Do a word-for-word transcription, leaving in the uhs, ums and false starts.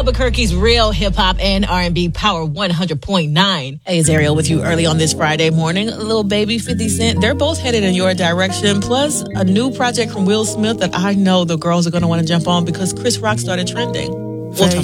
Albuquerque's real hip-hop and R and B Power one hundred point nine. Hey, it's Ariel with you early on this Friday morning. Lil Baby, fifty Cent, they're both headed in your direction. Plus, a new project from Will Smith that I know the girls are going to want to jump on because Chris Rock started trending. We'll talk